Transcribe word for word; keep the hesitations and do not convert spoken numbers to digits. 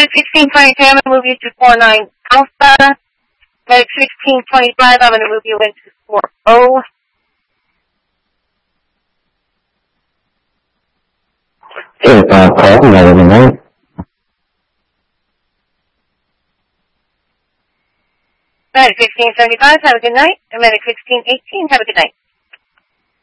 Medic sixteen twenty-three, I'm going to move you to four nine Alpha. Medic sixteen twenty-five, I'm going to move you into four O. Hey, uh, call, another night. Medic sixteen seventy-five, have a good night. And Medic sixteen eighteen, have a good night.